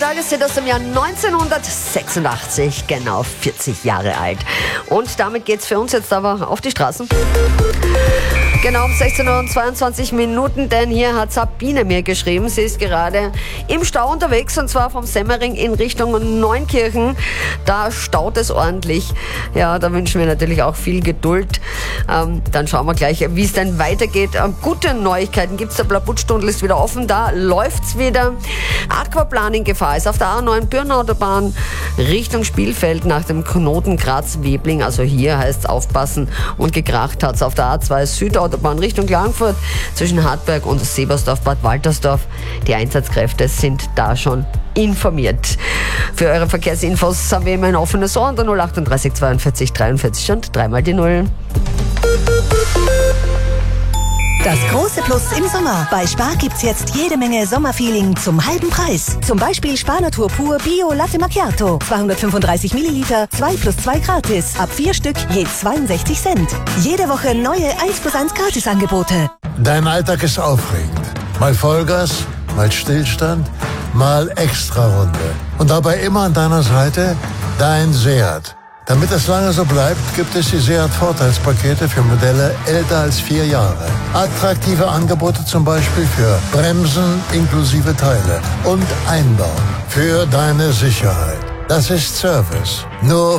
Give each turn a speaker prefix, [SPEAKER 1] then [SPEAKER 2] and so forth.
[SPEAKER 1] Tag ist sie aus dem Jahr 1986, genau 40 Jahre alt. Und damit geht's für uns jetzt aber auf die Straßen. Genau um 16:22 Uhr, denn hier hat Sabine mir geschrieben, sie ist gerade im Stau unterwegs und zwar vom Semmering in Richtung Neunkirchen. Da staut es ordentlich. Ja, da wünschen wir natürlich auch viel Geduld. Dann schauen wir gleich, wie es denn weitergeht. Gute Neuigkeiten gibt's, der Blabutstundel ist wieder offen, da läuft's wieder. Aquaplaning-Gefahr ist auf der A9 Bürnautobahn Richtung Spielfeld nach dem Knoten Graz-Webling. Also hier heißt's aufpassen und gekracht hat's auf der A2 Südautobahn Richtung Klagenfurt zwischen Hartberg und Sebersdorf-Bad Waltersdorf. Die Einsatzkräfte sind da schon informiert. Für eure Verkehrsinfos haben wir immer ein offenes Ohr unter 038 42 43 und dreimal die 0.
[SPEAKER 2] Das große Plus im Sommer. Bei Spar gibt's jetzt jede Menge Sommerfeeling zum halben Preis. Zum Beispiel Spar Natur Pur Bio Latte Macchiato. 235 Milliliter, 2+2 gratis. Ab 4 Stück je 62 Cent. Jede Woche neue 1+1 Gratisangebote.
[SPEAKER 3] Dein Alltag ist aufregend. Mal Vollgas, mal Stillstand, mal Extrarunde. Und dabei immer an deiner Seite dein Seat. Damit es lange so bleibt, gibt es die Seat-Vorteilspakete für Modelle älter als 4 Jahre. Attraktive Angebote zum Beispiel für Bremsen inklusive Teile und Einbau für deine Sicherheit. Das ist Service. Nur